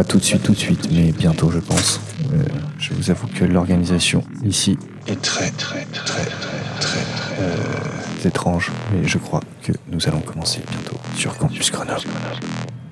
Pas tout de suite, mais bientôt, je pense. Je vous avoue que l'organisation ici est très étrange, mais je crois que nous allons commencer bientôt sur Campus Grenoble.